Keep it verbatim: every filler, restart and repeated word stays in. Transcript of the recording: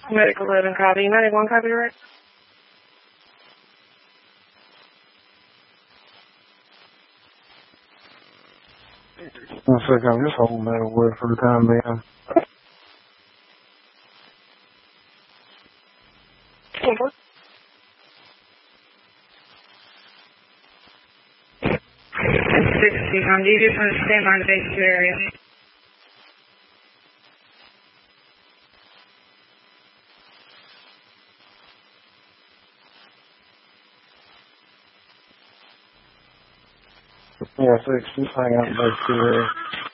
Medical eleven copy. ninety-one copyright. One second, I'm just holding that word for the time being. sixty, um, do you just want to stand by the base two area? Yeah, six, just hang out in base two area.